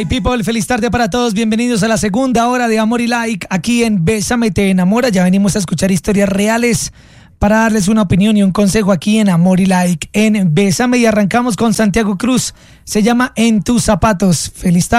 Hey people, feliz tarde para todos, bienvenidos a la segunda hora de Amor y Like aquí en Bésame Te Enamora. Ya venimos a escuchar historias reales para darles una opinión y un consejo aquí en Amor y Like en Bésame, y arrancamos con Santiago Cruz, se llama En tus zapatos. Feliz tarde.